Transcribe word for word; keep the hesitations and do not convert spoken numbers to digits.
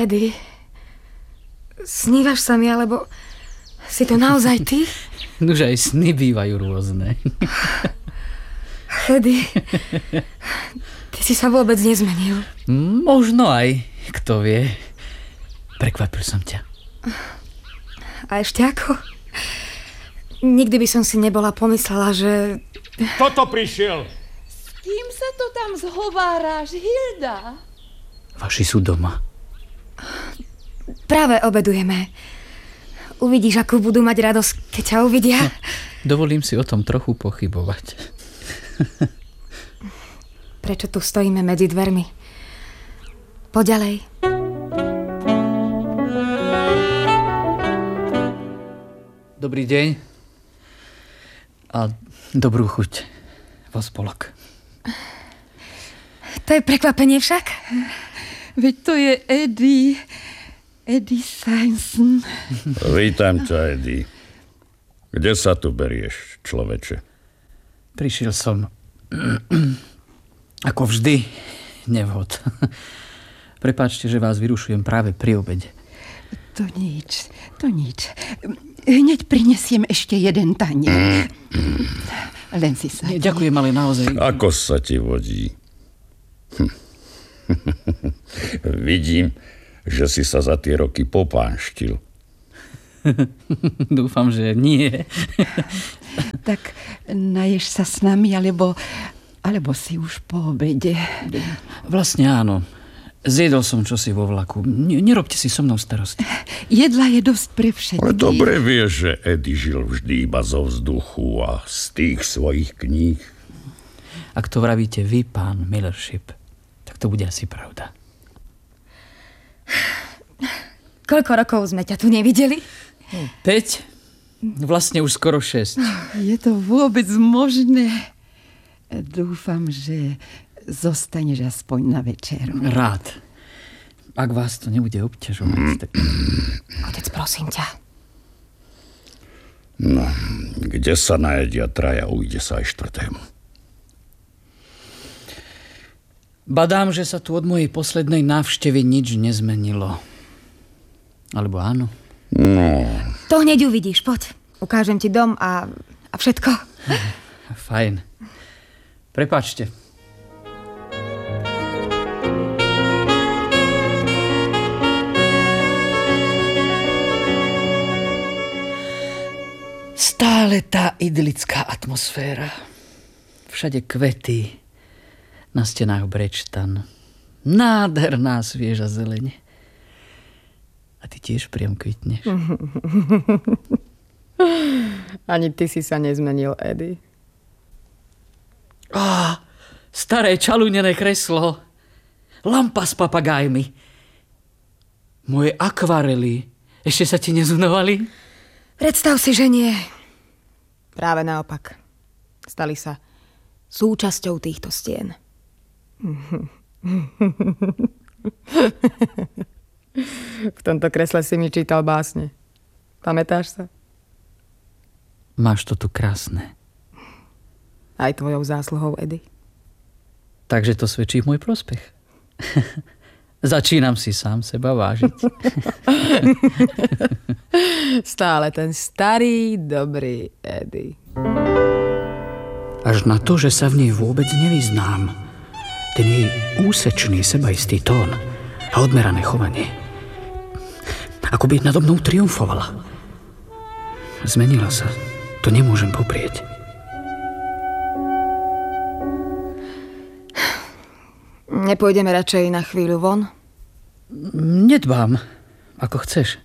Eddie, snívaš sa mi, alebo si to naozaj ty? Nože aj sny bývajú rôzne. Eddie, ty si sa vôbec nezmenil. Možno aj, kto vie. Prekvapil som ťa. A ešte ako? Nikdy by som si nebola pomyslela, že... Kto to prišiel? S kým sa to tam zhováraš, Hilda? Vaši sú doma. Práve obedujeme. Uvidíš, akú budú mať radosť, keď ťa uvidia. No, dovolím si o tom trochu pochybovať. Prečo tu stojíme medzi dvermi? Poďalej. Dobrý deň. A dobrú chuť vo spolok. To je prekvapenie však. Veď to je Eddie. Eddie Sanson. Vítam ťa, Eddie. Kde sa tu berieš, človeče? Prišiel som ako vždy nevhod. Prepáčte, že vás vyrušujem práve pri obede. To nič, to nič. Hneď prinesiem ešte jeden tanier. Len si sa... Ďakujem, ale naozaj... Ako sa ti vodí? Hm. Vidím, že si sa za tie roky popánštil. Dúfam, že nie. Tak naješ sa s nami, alebo, alebo si už po obede? Vlastne áno. Zjedol som čosi vo vlaku. N- nerobte si so mnou starosti. Jedla je dosť pre všetkých. Ale dobre vieš, že Eddie žil vždy iba zo vzduchu a z tých svojich kníh. Ak to vravíte vy, pán Millership, tak to bude asi pravda. Koľko rokov sme ťa tu nevideli? Päť? Vlastne už skoro šesť. Je to vôbec možné? Dúfam, že zostaneš aspoň na večeru. Rád. Ak vás to nebude obťažovať, tak... Otec, prosím ťa. No, kde sa najedia traja, ujde sa aj štvrtému. Badám, že sa tu od mojej poslednej návštevy nič nezmenilo. Alebo áno? No. To hneď uvidíš, poď. Ukážem ti dom a, a všetko. Fajn. Prepáčte. Stále tá idylická atmosféra. Všade kvety, na stenách brečtan. Nádherná svieža zeleň. A ty tiež priam kvitneš. Ani ty si sa nezmenil, Eddie. Á, staré čalúnené kreslo. Lampa s papagájmi. Moje akvarely. Ešte sa ti nezunovali? Predstav si, že nie. Práve naopak. Stali sa súčasťou týchto stien. V tomto kresle si mi čítal básne. Pamätáš sa? Máš to tu krásne. Aj tvojou zásluhou, Eddie. Takže to svedčí v môj prospech. Začínam si sám seba vážiť. Stále ten starý, dobrý Eddie. Až na to, že sa v nej vôbec nevyznám. Ten jej úsečný, sebaistý tón a odmerané chovanie. Ako by nado mnou triumfovala. Zmenila sa. To nemôžem poprieť. Nepôjdeme radšej na chvíľu von? Nedbám. Ako chceš.